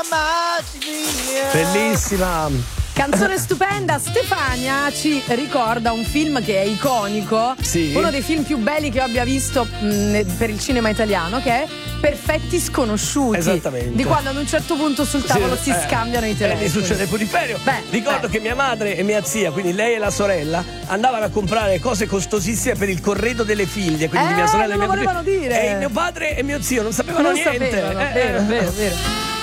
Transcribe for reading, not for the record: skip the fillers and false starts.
Bellissima. Canzone stupenda. Stefania ci ricorda un film che è iconico, sì, uno dei film più belli che io abbia visto per il cinema italiano, che è Perfetti Sconosciuti. Esattamente. Di quando ad un certo punto sul tavolo si scambiano i telefoni. Mi succede putiferio. Ricordo che mia madre e mia zia, quindi lei e la sorella, andavano a comprare cose costosissime per il corredo delle figlie, quindi di mia sorella non e mia lo volevano dire. E mio padre e mio zio non sapevano niente. Vero.